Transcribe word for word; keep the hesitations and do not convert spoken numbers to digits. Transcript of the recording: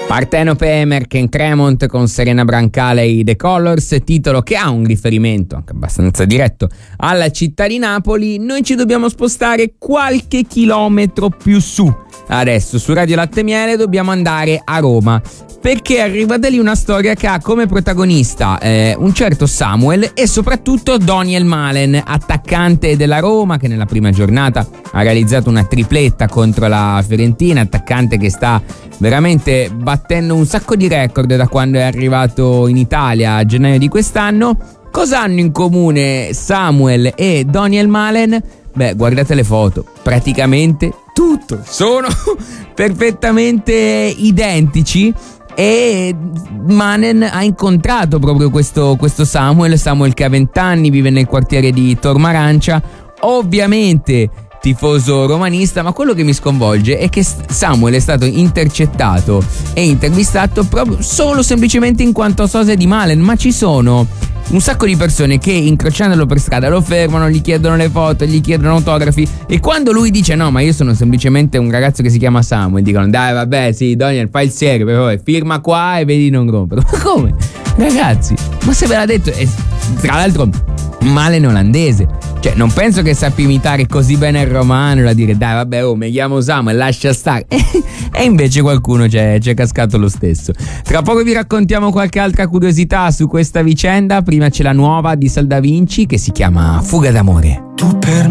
Partenope, Merck Cremont con Serena Brancale e The Colors, titolo che ha un riferimento anche abbastanza diretto alla città di Napoli. Noi ci dobbiamo spostare qualche chilometro più su. Adesso su Radio Latte Miele dobbiamo andare a Roma, perché arriva da lì una storia che ha come protagonista eh, un certo Samuel e soprattutto Daniel Malen, attaccante della Roma, che nella prima giornata ha realizzato una tripletta contro la Fiorentina, attaccante che sta veramente battendo un sacco di record da quando è arrivato in Italia a gennaio di quest'anno. Cosa hanno in comune Samuel e Daniel Malen? Beh, guardate le foto, praticamente tutto, sono perfettamente identici. E Manen ha incontrato proprio questo, questo Samuel, Samuel che ha venti anni, vive nel quartiere di Tormarancia, ovviamente tifoso romanista, ma quello che mi sconvolge è che Samuel è stato intercettato e intervistato proprio solo semplicemente in quanto sosia di Malen, ma ci sono un sacco di persone che incrociandolo per strada lo fermano, gli chiedono le foto, gli chiedono autografi, e quando lui dice no, ma io sono semplicemente un ragazzo che si chiama Samuel, dicono dai vabbè sì Daniel, fai il serio, però firma qua e vedi di non rompere. Ma come? Ragazzi, ma se ve l'ha detto, e tra l'altro Malen è olandese, cioè non penso che sappia imitare così bene il romano da dire dai vabbè oh mi chiamo Samuel, lascia stare. E invece qualcuno c'è, c'è cascato lo stesso. Tra poco vi raccontiamo qualche altra curiosità su questa vicenda. Prima c'è la nuova di Sal Da Vinci che si chiama Fuga d'amore. Tu per